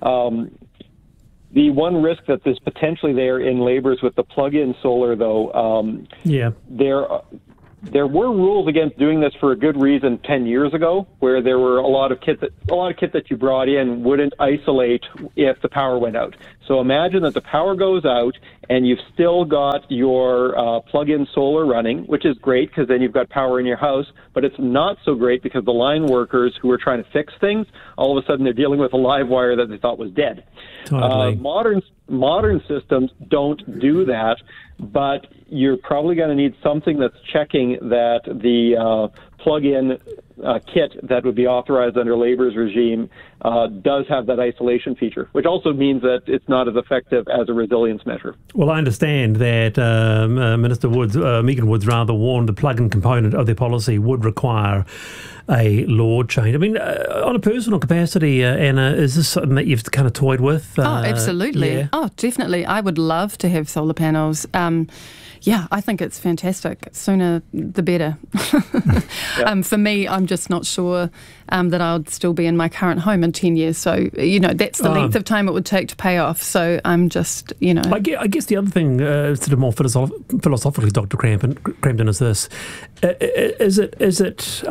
The one risk that is potentially there in Labour's with the plug-in solar, though, there were rules against doing this for a good reason 10 years ago, where there were a lot of kit that you brought in wouldn't isolate if the power went out. So imagine that the power goes out and you've still got your plug-in solar running, which is great because then you've got power in your house, but it's not so great because the line workers who are trying to fix things, all of a sudden they're dealing with a live wire that they thought was dead. Totally. Modern systems don't do that, but you're probably going to need something that's checking that the plug-in kit that would be authorized under Labour's regime does have that isolation feature, which also means that it's not as effective as a resilience measure. Well, I understand that Minister Woods, Megan Woods rather, warned the plug-in component of their policy would require a law change. I mean, on a personal capacity, Anna, is this something that you've kind of toyed with? Absolutely. Yeah. Oh, definitely. I would love to have solar panels. I think it's fantastic. Sooner the better. For me, I'm just not sure that I'll still be in my current home in 10 years. So, that's the length of time it would take to pay off. So I'm just, I guess the other thing, sort of more philosophically, Dr. Crampton, is this. Is it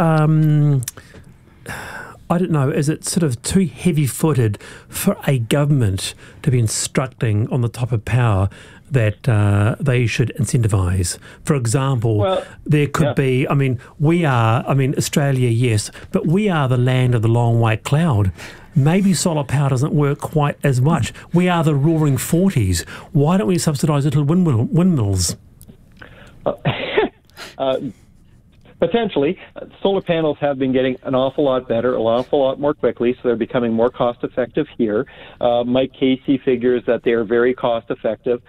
I don't know, is it sort of too heavy-footed for a government to be instructing on the top of power that they should incentivise? For example, there could be, Australia, yes, but we are the land of the long white cloud. Maybe solar power doesn't work quite as much. We are the roaring 40s. Why don't we subsidise little windmills? Potentially. Solar panels have been getting an awful lot better, an awful lot more quickly, so they're becoming more cost-effective here. Mike Casey figures that they are very cost-effective.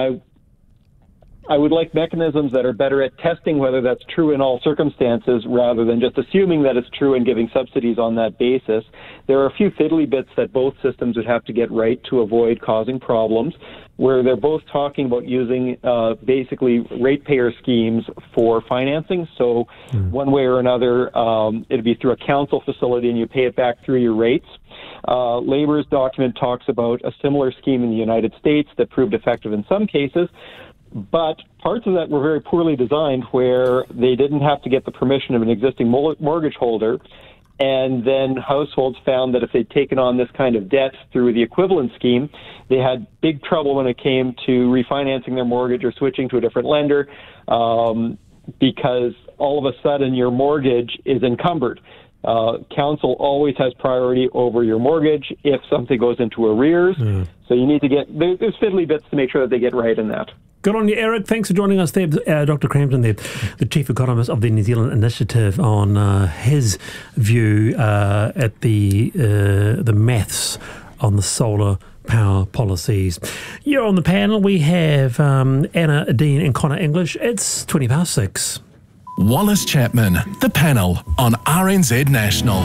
I would like mechanisms that are better at testing whether that's true in all circumstances rather than just assuming that it's true and giving subsidies on that basis. There are a few fiddly bits that both systems would have to get right to avoid causing problems, where they're both talking about using basically ratepayer schemes for financing. So one way or another, it'd be through a council facility and you pay it back through your rates. Labour's document talks about a similar scheme in the United States that proved effective in some cases, but parts of that were very poorly designed where they didn't have to get the permission of an existing mortgage holder. And then households found that if they'd taken on this kind of debt through the equivalent scheme, they had big trouble when it came to refinancing their mortgage or switching to a different lender because all of a sudden your mortgage is encumbered. Council always has priority over your mortgage if something goes into arrears. So you need to there's fiddly bits to make sure that they get right in that. Good on you, Eric. Thanks for joining us there, Dr. Crampton, there, the Chief Economist of the New Zealand Initiative, on his view at the maths on the solar power policies. You're on the panel. We have Anna Dean and Connor English. It's 6:20. Wallace Chapman, the panel on RNZ National.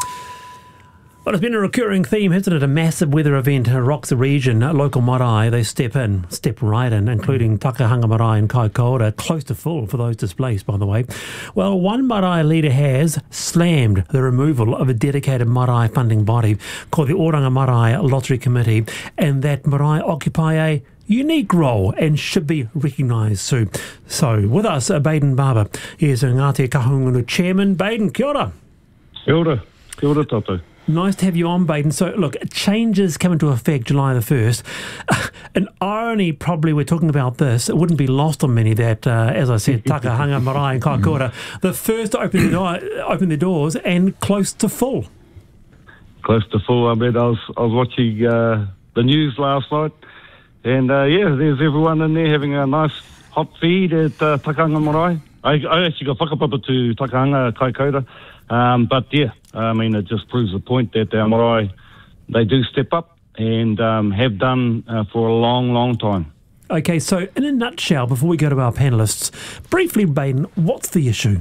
Well, it's been a recurring theme, hasn't it? A massive weather event rocks the region. Local marae, they step right in, including Takahanga Marae and Kaikoura, close to full for those displaced, by the way. Well, one marae leader has slammed the removal of a dedicated marae funding body called the Oranga Marae Lottery Committee, and that marae occupy a unique role and should be recognised too. So, with us, Baden Barber. He is Ngāti Kahungunu Chairman. Baden, kia ora. Kia ora. Kia ora, Toto. Nice to have you on, Baden. So, look, changes come into effect July the 1st. An irony, probably, we're talking about this, it wouldn't be lost on many that, as I said, Takahanga Marae and Kaikoura, the first to open the doors and close to full. Close to full. I mean, I was watching the news last night, and there's everyone in there having a nice hot feed at Takahanga Marae. I actually got whakapapa to Takahanga Kaikoura. But yeah, I mean, it just proves the point that our marae, they do step up and have done for a long, long time. Okay, so in a nutshell, before we go to our panellists, briefly, Baden, what's the issue?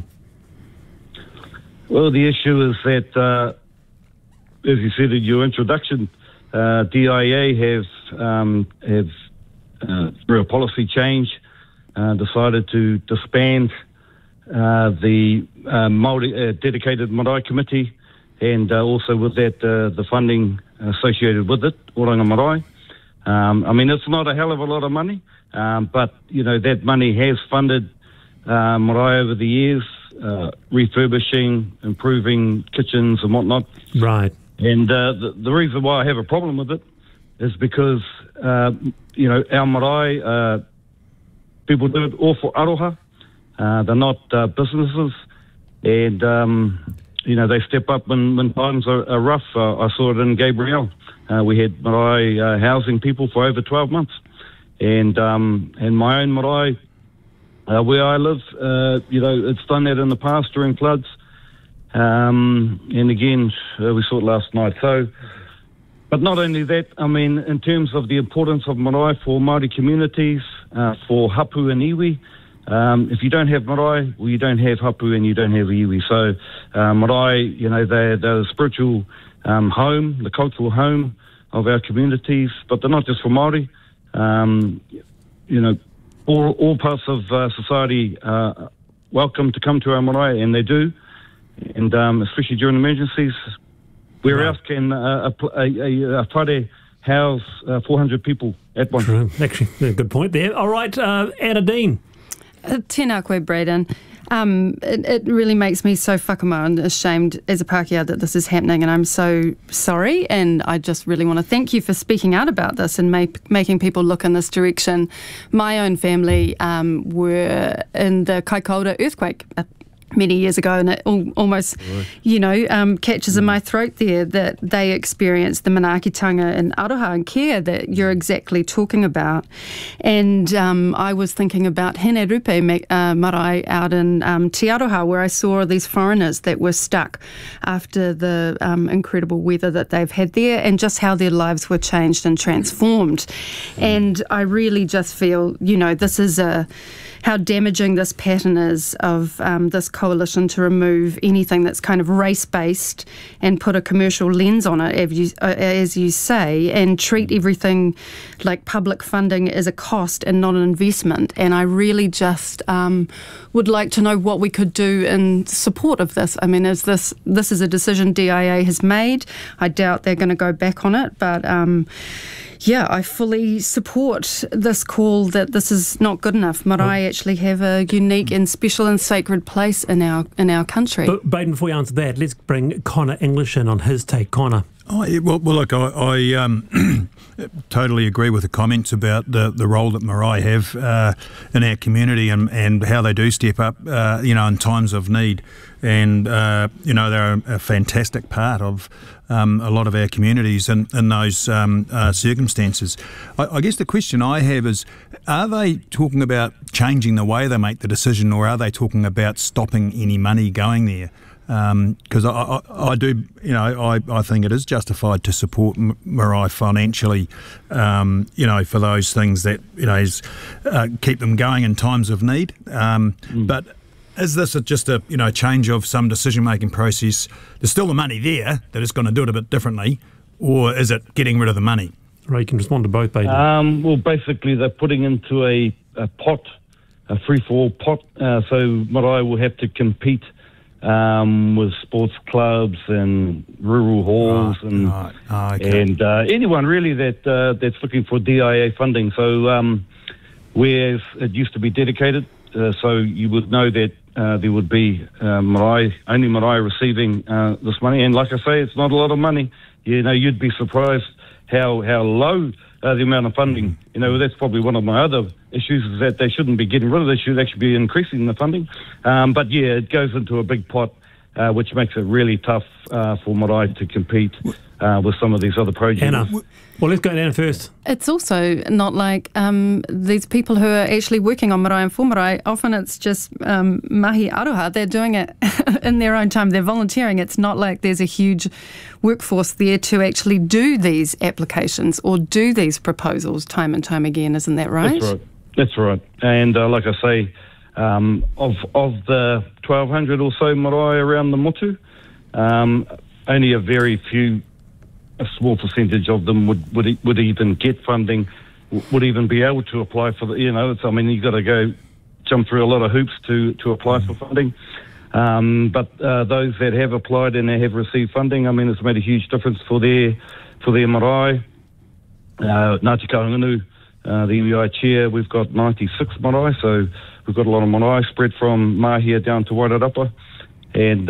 Well, the issue is that, as you said in your introduction, DIA have through a policy change, decided to disband the Māori dedicated marae committee, and also with that the funding associated with it, Oranga Marae. I mean, it's not a hell of a lot of money, but you know that money has funded marae over the years, refurbishing, improving kitchens and whatnot. Right. And the reason why I have a problem with it is because you know our marae people do it all for aroha. They're not businesses, and you know they step up when times are rough. I saw it in Gabrielle. We had marae housing people for over 12 months, and my own marae where I live, you know, it's done that in the past during floods, and again we saw it last night. So, but not only that, I mean, in terms of the importance of marae for Māori communities, for hapu and iwi. If you don't have marae, well, you don't have hapu and you don't have iwi. So marae, you know, they're the spiritual home, the cultural home of our communities, but they're not just for Māori. You know, all parts of society are welcome to come to our marae, and they do. And especially during emergencies, where else can a whare house 400 people at once? True. Actually, a good point there. All right, Anna Dean. Tēnā koe, Braden. It really makes me so whakamau and ashamed as a Pākehā that this is happening, and I'm so sorry, and I just really want to thank you for speaking out about this and making people look in this direction. My own family were in the Kaikoura earthquake many years ago, and it almost, you know, catches in my throat there that they experienced the manaakitanga and aroha and care that you're exactly talking about. And I was thinking about Hene Rupe marae out in Te Aroha, where I saw these foreigners that were stuck after the incredible weather that they've had there, and just how their lives were changed and transformed. And I really just feel, you know, this is how damaging this pattern is of this coalition to remove anything that's kind of race-based and put a commercial lens on it, as you say, and treat everything like public funding as a cost and not an investment. And I really just would like to know what we could do in support of this. I mean, this is a decision DIA has made. I doubt they're going to go back on it, but yeah, I fully support this call that this is not good enough. Marae actually have a unique and special and sacred place in our country. But Baden, before you answer that, let's bring Connor English in on his take. Connor. Oh, well, look, I totally agree with the comments about the role that marae have in our community and how they do step up, you know, in times of need. And, you know, they're a fantastic part of a lot of our communities in those circumstances. I guess the question I have is, are they talking about changing the way they make the decision, or are they talking about stopping any money going there? Because I do, I think it is justified to support Marae financially, for those things that, keep them going in times of need. But is this just a change of some decision-making process? There's still the money there, they're just going to do it a bit differently, or is it getting rid of the money? Right, you can respond to both, Baden. Well, basically they're putting into a pot, a free-for-all pot, so Marae will have to compete with sports clubs and rural halls and anyone really that's looking for DIA funding. So whereas it used to be dedicated, so you would know that there would be only Marae receiving this money. And like I say, it's not a lot of money. You'd be surprised how low the amount of funding. That's probably one of my other issues, is that they shouldn't be getting rid of it. They should actually be increasing the funding. But it goes into a big pot, which makes it really tough for Marae to compete with some of these other projects. Anna. Well, let's go to Anna first. It's also not like these people who are actually working on marae and for marae, often it's just mahi aroha. They're doing it in their own time. They're volunteering. It's not like there's a huge workforce there to actually do these applications or do these proposals time and time again. Isn't that right? That's right. And like I say, of the 1,200 or so marae around the motu, only a very few, a small percentage of them would even get funding, would even be able to apply for the, you've got to go jump through a lot of hoops to apply for funding. But those that have applied and they have received funding, it's made a huge difference for their marae. Ngāti Kahungunu, the EWI chair, we've got 96 marae, so we've got a lot of marae spread from Mahia down to Wairarapa. And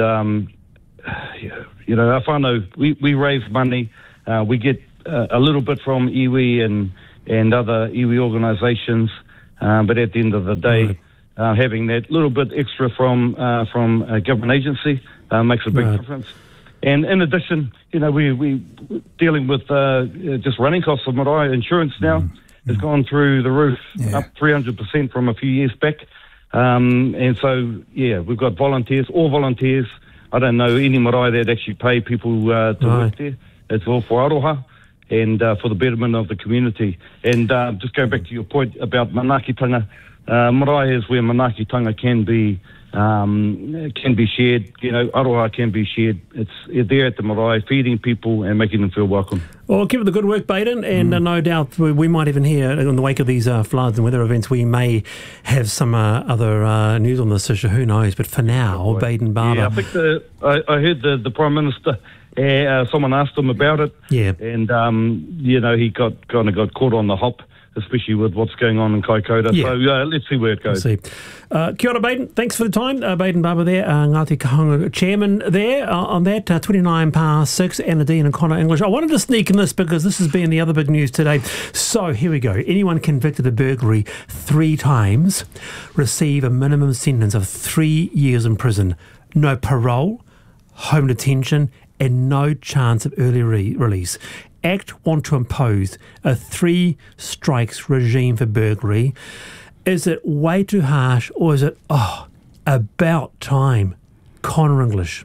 our whānau, we raise money. We get a little bit from iwi and other iwi organisations, but at the end of the day, having that little bit extra from a government agency makes a big difference. And in addition, we dealing with just running costs of marae. Insurance now has gone through the roof, up 300% from a few years back. And so, we've got all volunteers. I don't know any marae that actually pay people to work there. It's all for aroha and for the betterment of the community. And just going back to your point about manaakitanga, marae is where manaakitanga can be shared. Aroha can be shared. It's there at the marae, feeding people and making them feel welcome. Well, keep up the good work, Baden, and no doubt we might even hear, in the wake of these floods and weather events, we may have some other news on this issue. Who knows? But for now, Baden Barber. Yeah, I think I heard the Prime Minister, someone asked him about it. Yeah. And, he got caught on the hop, especially with what's going on in Kaikoura. Yeah. So let's see where it goes. Let's see. Kia ora, Baden. Thanks for the time. Baden Barber there, Ngāti Kahungunu chairman there on that, 6:29, Anna Dean and Connor English. I wanted to sneak in this because this has been the other big news today. So here we go. Anyone convicted of burglary 3 times receive a minimum sentence of 3 years in prison. No parole, home detention, and no chance of early release. ACT want to impose a 3 strikes regime for burglary. Is it way too harsh, or is it, about time? Connor English.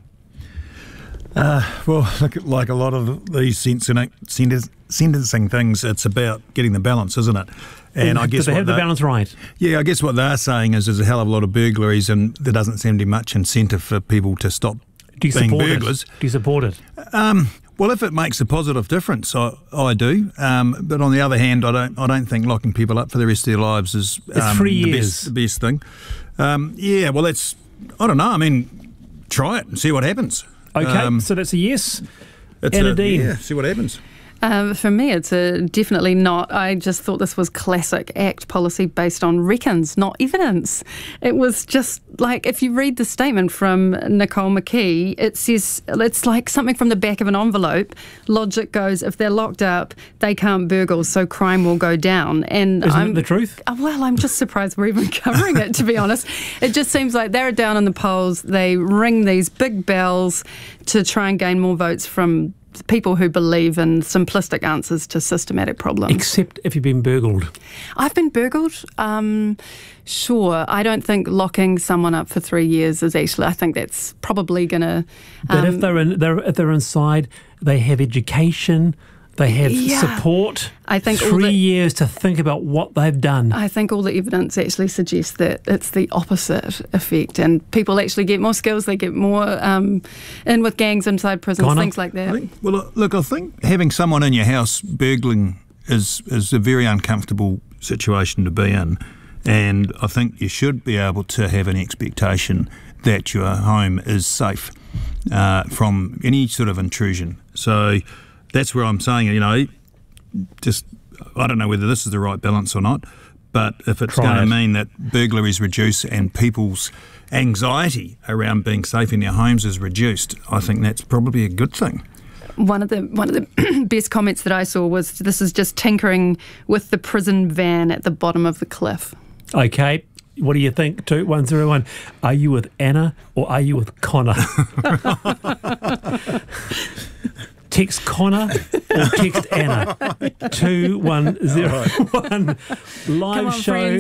Well, like a lot of these sentencing things, it's about getting the balance, isn't it? And I guess do they have the balance right? Yeah, I guess what they're saying is there's a hell of a lot of burglaries, and there doesn't seem to be much incentive for people to stop being burglars. Do you support it? Well, if it makes a positive difference, I do. But on the other hand, I don't think locking people up for the rest of their lives is it's 3 years. The best thing. Well, that's, I don't know. Try it and see what happens. Okay, so that's a yes. Anna Dean. Yeah, see what happens. For me, it's definitely not. I just thought this was classic ACT policy based on reckons, not evidence. It was just like, if you read the statement from Nicole McKee, it says, it's like something from the back of an envelope. Logic goes, if they're locked up, they can't burgle, so crime will go down. And isn't it the truth? Well, I'm just surprised we're even covering it, to be honest. It just seems like they're down in the polls. They ring these big bells to try and gain more votes from people who believe in simplistic answers to systematic problems. Except if you've been burgled. I've been burgled. Sure. I don't think locking someone up for 3 years is actually, I think that's probably going to... But if they're inside, they have education, they have support. I think 3 years to think about what they've done. I think all the evidence actually suggests that it's the opposite effect, and people actually get more skills, they get more in with gangs inside prisons, Connor? things like that. I think having someone in your house burgling is a very uncomfortable situation to be in, and I think you should be able to have an expectation that your home is safe from any sort of intrusion. So that's where I'm saying, just, I don't know whether this is the right balance or not, but if it's going to mean that burglaries reduce and people's anxiety around being safe in their homes is reduced, I think that's probably a good thing. One of the best comments that I saw was, this is just tinkering with the prison van at the bottom of the cliff. Okay. What do you think? 2101. Are you with Anna or are you with Connor? Text Connor or text Anna. 2101. Live show.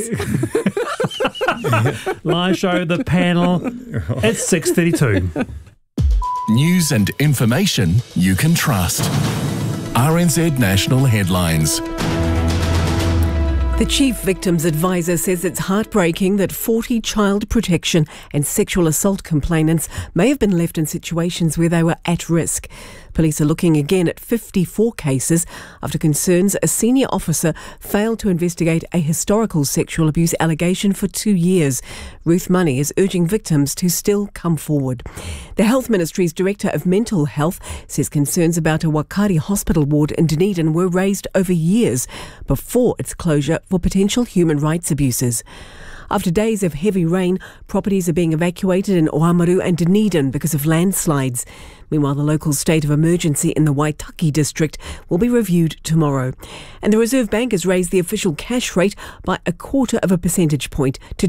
Live show, the panel. It's 6:32. News and information you can trust. RNZ National Headlines. The Chief Victims Advisor says it's heartbreaking that 40 child protection and sexual assault complainants may have been left in situations where they were at risk. Police are looking again at 54 cases after concerns a senior officer failed to investigate a historical sexual abuse allegation for 2 years. Ruth Money is urging victims to still come forward. The Health Ministry's Director of Mental Health says concerns about a Wakari hospital ward in Dunedin were raised over years before its closure for potential human rights abuses. After days of heavy rain, properties are being evacuated in Oamaru and Dunedin because of landslides. Meanwhile, the local state of emergency in the Waitaki district will be reviewed tomorrow. And the Reserve Bank has raised the official cash rate by 0.25 percentage point to